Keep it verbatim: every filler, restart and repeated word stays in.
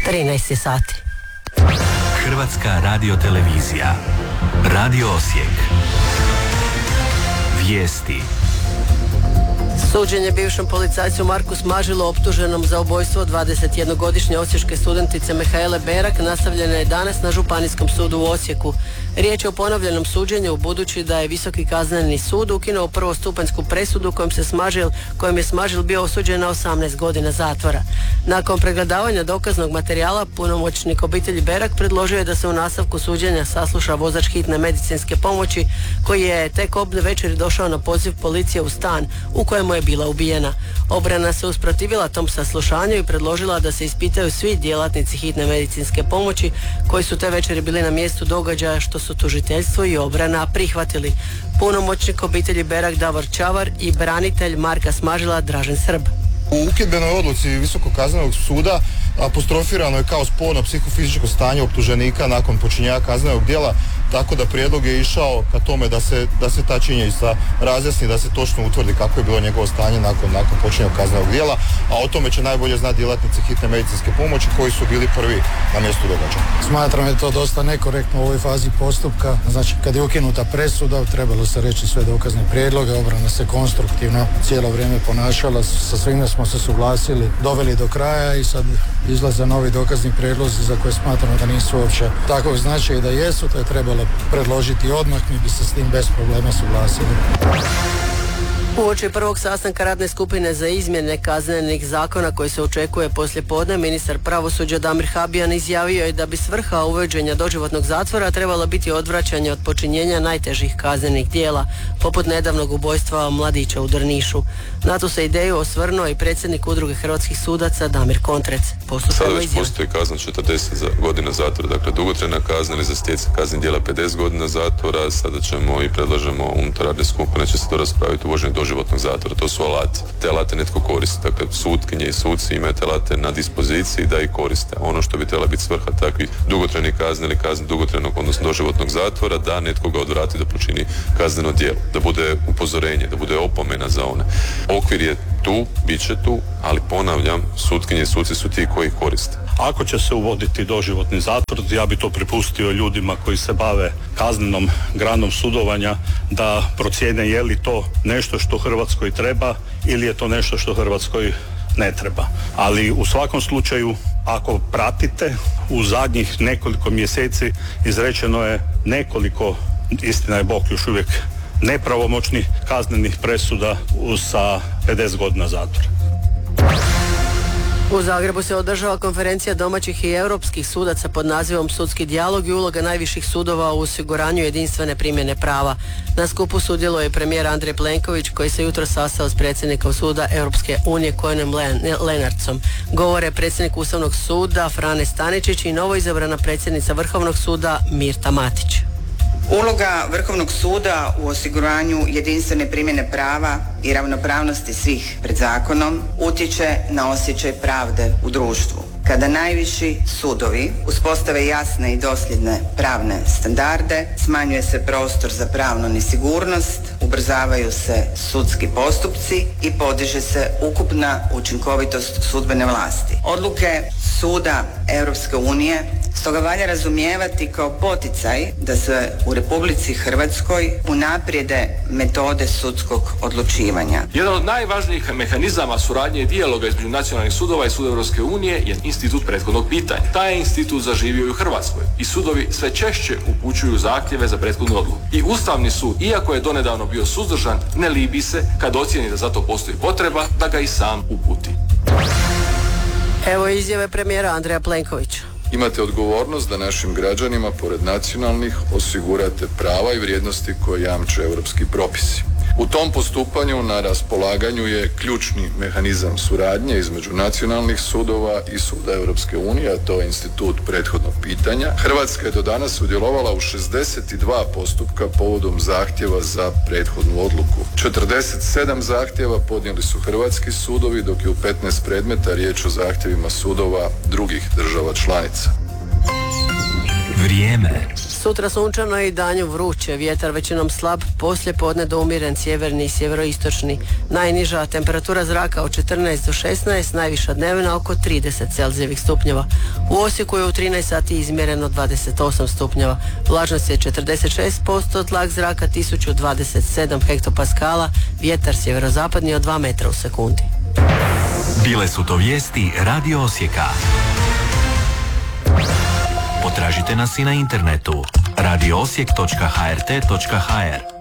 trinaest sati. Hrvatska radiotelevizija. Radio Osijek. Vijesti. Suđenje bivšem policajcu Marku Smažilu optuženom za ubojstvo dvadesetjednogodišnje osječke studentice Mihaele Berak nastavljeno je danas na Županijskom sudu u Osijeku. Riječ je o ponovljenom suđenju budući da je Visoki kazneni sud ukinuo prvostupanjsku presudu kojom se Smažil, kojom je Smažil bio osuđen na osamnaest godina zatvora. Nakon pregledavanja dokaznog materijala punomoćnik obitelji Berak predložio je da se u nastavku suđenja sasluša vozač hitne medicinske pomoći koji je tek obne večeri došao na poziv policije u stan u kojemu je bila ubijena. Obrana se usprotivila tom saslušanju i predložila da se ispitaju svi djelatnici hitne medicinske pomoći koji su te večeri bili na mjestu događaja, što su tužiteljstvo i obrana prihvatili. Punomoćnik obitelji Berak Davor Čavar i branitelj Marka Smažila Dražen Srb. U ukidbenoj odluci Visokog kaznenog suda apostrofirano je kao sporno psihofizičko stanje optuženika nakon počinjenja kaznenog djela, tako da prijedlog je išao ka tome da se, da se ta činjenica razjasni, da se točno utvrdi kako je bilo njegovo stanje nakon, nakon počinjenja kaznenog djela, a o tome će najbolje znati djelatnici hitne medicinske pomoći koji su bili prvi na mjestu događaja. Smatram je to dosta nekorektno u ovoj fazi postupka. Znači, kad je ukinuta presuda, trebalo se reći sve dokazne prijedloge, obrana se konstruktivno cijelo vrijeme ponašala, sa svime smo se suglasili, doveli do kraja i sad izlaze novi dokazni prijedlozi za koje smatramo da nisu uopće takvog značaja i da jesu, to je trebalo predložiti odmah, mi bi se s tim bez problema suglasili. Uoči prvog sastanka radne skupine za izmjene kaznenih zakona koji se očekuje poslijepodne, ministar pravosuđa Damir Habijan izjavio je da bi svrha uvođenja doživotnog zatvora trebala biti odvraćanje od počinjenja najtežih kaznenih djela, poput nedavnog ubojstva mladića u Drnišu. Na tu se ideju osvrnuo i predsjednik Udruge hrvatskih sudaca Damir Kontrec. Sada već postoji kazna četrdeset godina zatvora, dakle dugotrajna kazna ili za stjecanje kaznenih djela pedeset godina zatvora. Sada ćemo i predlažemo unutar radne skupine će se to raspraviti uvođenje doživotnog zatvora. To su alati. Te alate netko koristi. Dakle, sutkinje i suci imaju te alate na dispoziciji da ih koriste. Ono što bi trebala biti svrha takvih dugotrajnih kazne ili kazne dugotrajnog, odnosno doživotnog zatvora, da netko ga odvrati da počini kazneno djelo. Da bude upozorenje, da bude opomena za one. Okvir je tu, bit će tu, ali ponavljam, sutkinje i suci su ti koji koriste. Ako će se uvoditi doživotni zatvor, ja bi to prepustio ljudima koji se bave kaznenom granom sudovanja da procijene je li to nešto što Hrvatskoj treba ili je to nešto što Hrvatskoj ne treba. Ali u svakom slučaju, ako pratite, u zadnjih nekoliko mjeseci izrečeno je nekoliko, istina je Bog, još uvijek nepravomoćnih kaznenih presuda sa pedeset godina zatvora. U Zagrebu se održava konferencija domaćih i europskih sudaca pod nazivom Sudski dijalog i uloga najviših sudova u osiguranju jedinstvene primjene prava. Na skupu sudjeluje premijer Andrej Plenković koji se jutros sastao s predsjednikom suda Europske unije Kojenom Lenartsom. Govore predsjednik Ustavnog suda Frane Staničić i novoizabrana predsjednica Vrhovnog suda Mirta Matić. Uloga Vrhovnog suda u osiguranju jedinstvene primjene prava i ravnopravnosti svih pred zakonom utječe na osjećaj pravde u društvu. Kada najviši sudovi uspostave jasne i dosljedne pravne standarde, smanjuje se prostor za pravnu nesigurnost, ubrzavaju se sudski postupci i podiže se ukupna učinkovitost sudbene vlasti. Odluke Suda Europske unije stoga valja razumijevati kao poticaj da se u Republici Hrvatskoj unaprijede metode sudskog odlučivanja. Jedan od najvažnijih mehanizama suradnje i dijaloga između nacionalnih sudova i Suda Europske unije je institut prethodnog pitanja. Taj je institut zaživio i u Hrvatskoj i sudovi sve češće upućuju zahtjeve za prethodnu odluku. I Ustavni sud, iako je donedavno bio suzdržan, ne libi se kad ocijeni da za to postoji potreba da ga i sam uputi. Evo izjave premijera Andreja Plenkovića. Imate odgovornost da našim građanima, pored nacionalnih, osigurate prava i vrijednosti koje jamče europski propisi. U tom postupanju na raspolaganju je ključni mehanizam suradnje između nacionalnih sudova i Suda Europske unije, a to je institut prethodnog pitanja. Hrvatska je do danas sudjelovala u šezdeset dva postupka povodom zahtjeva za prethodnu odluku. četrdeset sedam zahtjeva podnijeli su hrvatski sudovi, dok je u petnaest predmeta riječ o zahtjevima sudova drugih država članica. Vrijeme. Sutra sunčano i danju vruće, vjetar većinom slab, poslije podne do umiren sjeverni i sjeveroistočni. Najniža temperatura zraka od četrnaest do šesnaest, najviša dnevna oko trideset celzijevih stupnjeva. U Osijeku je u trinaest sati izmjereno dvadeset osam stupnjeva. Vlažnost je četrdeset šest posto, tlak zraka tisuću dvadeset sedam hektopaskala, vjetar sjeverozapadni od dva metra u sekundi. Bile su to vijesti Radio Osijeka. Potražite nas i na internetu radio osijek točka h r t točka h r.